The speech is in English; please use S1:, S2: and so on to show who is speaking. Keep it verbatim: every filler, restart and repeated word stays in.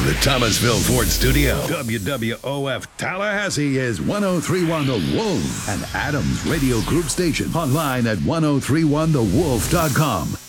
S1: the Thomasville Ford Studio, W W O F Tallahassee is ten thirty-one The Wolf, and Adams Radio Group Station. Online at ten thirty-one the wolf dot com.